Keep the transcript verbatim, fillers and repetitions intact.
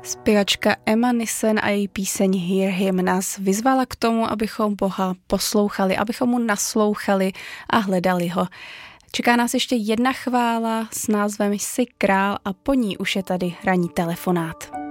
Zpěvačka Emma Nissen a její píseň Hear Him nás vyzvala k tomu, abychom Boha poslouchali, abychom mu naslouchali a hledali ho. Čeká nás ještě jedna chvála s názvem Jsi král a po ní už je tady ranní telefonát.